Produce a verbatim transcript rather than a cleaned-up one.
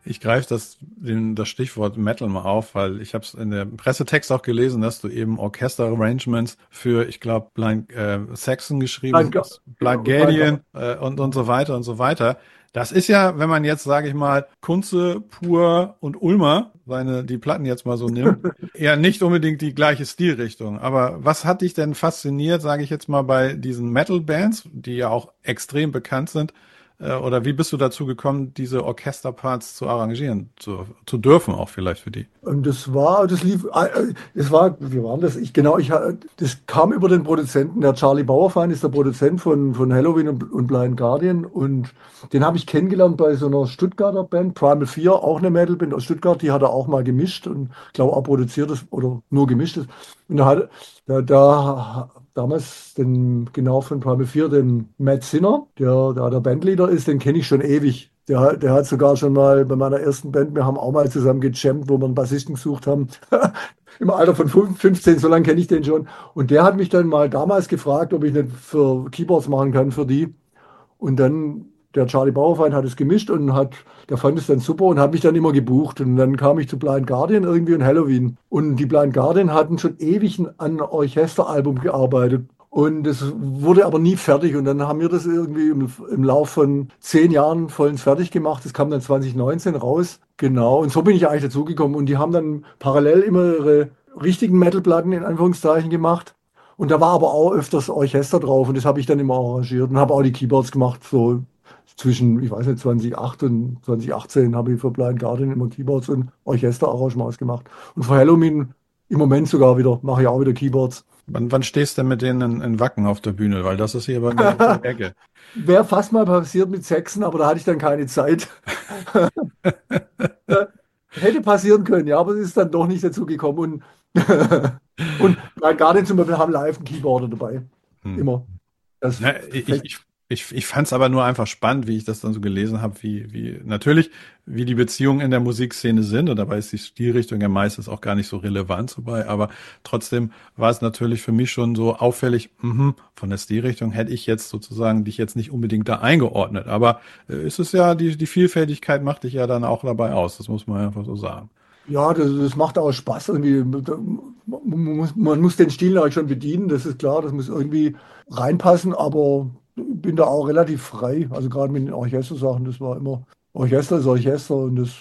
Ich greife das, den, das Stichwort Metal mal auf, weil ich habe es in der Pressetext auch gelesen, dass du eben Orchester-Arrangements für, ich glaube, Blind äh, Saxon geschrieben Nein, ga- hast, Blind genau, Blind Guardian Guardian. äh, und, und so weiter und so weiter. Das ist ja, wenn man jetzt, sage ich mal, Kunze, Pur und Ulmer, seine, die Platten jetzt mal so nimmt, eher nicht unbedingt die gleiche Stilrichtung. Aber was hat dich denn fasziniert, sage ich jetzt mal, bei diesen Metal-Bands, die ja auch extrem bekannt sind? Äh, Oder wie bist du dazu gekommen, diese Orchesterparts zu arrangieren, zu, zu dürfen auch vielleicht für die? Und das war, das lief, äh, das war, wie war das? Ich, genau, ich, ha- das kam über den Produzenten, der Charlie Bauerfeind ist der Produzent von, von Halloween und, und Blind Guardian und den habe ich kennengelernt bei so einer Stuttgarter Band, Primal Fear, auch eine Metalband aus Stuttgart, die hat er auch mal gemischt und glaube auch produziert ist oder nur gemischt ist. Und da hat, da, da damals den, genau von Primal Fear, den Matt Sinner, der, der der Bandleader ist, den kenne ich schon ewig. Der, hat- der hat sogar schon mal bei meiner ersten Band, wir haben auch mal zusammen gejammt, wo wir einen Bassisten gesucht haben. Im Alter von fünfzehn, so lange kenne ich den schon. Und der hat mich dann mal damals gefragt, ob ich nicht für Keyboards machen kann für die. Und dann, der Charlie Bauerfeind hat es gemischt und hat, der fand es dann super und hat mich dann immer gebucht. Und dann kam ich zu Blind Guardian irgendwie und Halloween. Und die Blind Guardian hatten schon ewig an einem Orchesteralbum gearbeitet. Und es wurde aber nie fertig. Und dann haben wir das irgendwie im, im Lauf von zehn Jahren vollends fertig gemacht. Das kam dann zwanzig neunzehn raus. Genau. Und so bin ich eigentlich dazugekommen. Und die haben dann parallel immer ihre richtigen Metalplatten in Anführungszeichen gemacht. Und da war aber auch öfters Orchester drauf und das habe ich dann immer arrangiert und habe auch die Keyboards gemacht. So zwischen, ich weiß nicht, zweitausendacht und zwanzig achtzehn habe ich für Blind Guardian immer Keyboards und Orchesterarrangements gemacht. Und für Halloween im Moment sogar wieder, mache ich auch wieder Keyboards. Wann, wann stehst du mit denen in, in Wacken auf der Bühne? Weil das ist hier bei mir um die Ecke. Wäre fast mal passiert mit Sechsen, aber da hatte ich dann keine Zeit. Hätte passieren können, ja, aber es ist dann doch nicht dazu gekommen. Und, und Blind Guardian zum Beispiel haben live einen Keyboarder dabei. Hm. Immer. Das Ne, ich, fest. ich, ich, ich fand es aber nur einfach spannend, wie ich das dann so gelesen habe, wie, wie natürlich, wie die Beziehungen in der Musikszene sind. Und dabei ist die Stilrichtung ja meistens auch gar nicht so relevant so bei. Aber trotzdem war es natürlich für mich schon so auffällig, mhm, von der Stilrichtung hätte ich jetzt sozusagen dich jetzt nicht unbedingt da eingeordnet. Aber äh, es ist ja, die, die Vielfältigkeit macht dich ja dann auch dabei aus. Das muss man einfach so sagen. Ja, das, das macht auch Spaß irgendwie. Man muss, man muss den Stil halt schon bedienen, das ist klar, das muss irgendwie reinpassen, aber ich bin da auch relativ frei. Also gerade mit den Orchestersachen, das war immer Orchester ist Orchester und das